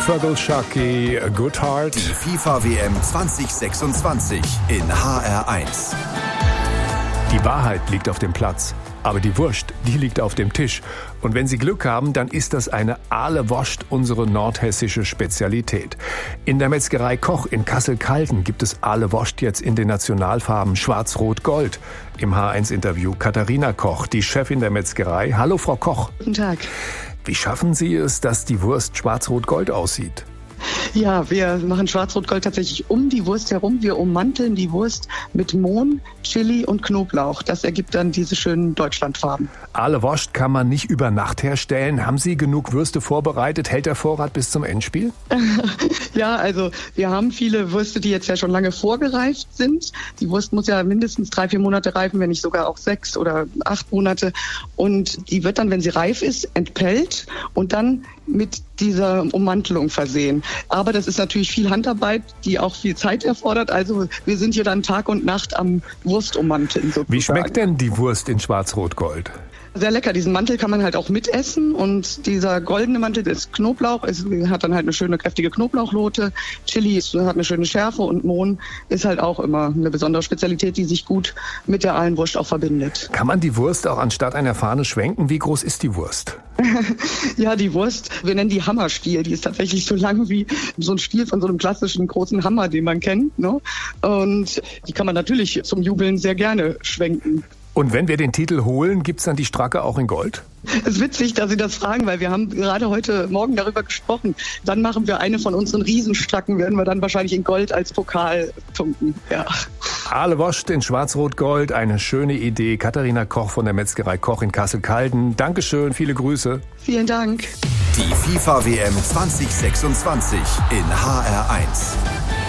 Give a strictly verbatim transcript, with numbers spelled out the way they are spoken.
Fergal Sharkey, Good Heart. Die FIFA-W M zwanzig sechsundzwanzig in H R eins. Die Wahrheit liegt auf dem Platz, aber die Wurst, die liegt auf dem Tisch. Und wenn Sie Glück haben, dann ist das eine Aale Wurst, unsere nordhessische Spezialität. In der Metzgerei Koch in Kassel-Calden gibt es Aale Wurst jetzt in den Nationalfarben Schwarz-Rot-Gold. Im H eins Interview Katharina Koch, die Chefin der Metzgerei. Hallo, Frau Koch. Guten Tag. Wie schaffen Sie es, dass die Wurst Schwarz-Rot-Gold aussieht? Ja, wir machen Schwarz-Rot-Gold tatsächlich um die Wurst herum. Wir ummanteln die Wurst mit Mohn, Chili und Knoblauch. Das ergibt dann diese schönen Deutschlandfarben. Aale Wurst kann man nicht über Nacht herstellen. Haben Sie genug Würste vorbereitet? Hält der Vorrat bis zum Endspiel? Ja, also wir haben viele Würste, die jetzt ja schon lange vorgereift sind. Die Wurst muss ja mindestens drei, vier Monate reifen, wenn nicht sogar auch sechs oder acht Monate. Und die wird dann, wenn sie reif ist, entpellt und dann mit dieser Ummantelung versehen. Aber das ist natürlich viel Handarbeit, die auch viel Zeit erfordert. Also wir sind hier dann Tag und Nacht am Wurstummanteln sozusagen. Wie schmeckt denn die Wurst in Schwarz-Rot-Gold? Sehr lecker. Diesen Mantel kann man halt auch mitessen und dieser goldene Mantel ist Knoblauch, es hat dann halt eine schöne kräftige Knoblauchnote. Chili ist, hat eine schöne Schärfe und Mohn ist halt auch immer eine besondere Spezialität, die sich gut mit der Aalenwurst auch verbindet. Kann man die Wurst auch anstatt einer Fahne schwenken? Wie groß ist die Wurst? Ja, die Wurst, wir nennen die Hammerstiel. Die ist tatsächlich so lang wie so ein Stiel von so einem klassischen großen Hammer, den man kennt, ne? Und die kann man natürlich zum Jubeln sehr gerne schwenken. Und wenn wir den Titel holen, gibt's dann die Stracke auch in Gold? Es ist witzig, dass Sie das fragen, weil wir haben gerade heute Morgen darüber gesprochen. Dann machen wir eine von unseren Riesenstracken, werden wir dann wahrscheinlich in Gold als Pokal tunken. Ja. Aale Wurst in Schwarz-Rot-Gold, eine schöne Idee. Katharina Koch von der Metzgerei Koch in Kassel-Calden. Dankeschön, viele Grüße. Vielen Dank. Die FIFA-W M zwanzig sechsundzwanzig in H R eins.